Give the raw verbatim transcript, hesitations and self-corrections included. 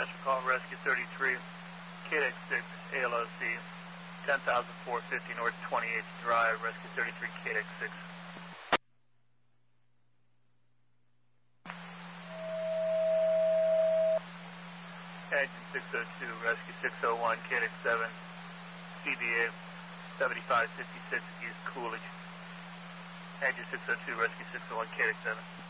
dispatcher call Rescue thirty-three, K X six, A L O C, ten thousand four hundred fifty North twenty-eighth Drive, Rescue thirty-three, K X six. Engine six oh two, Rescue six oh one, K X seven, C B A seventy-five fifty-six East Coolidge. Engine six oh two, Rescue six oh one, K X seven.